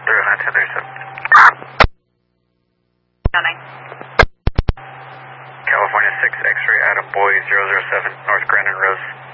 California 6 X-ray Adam Boy 007 North Grandin Rose.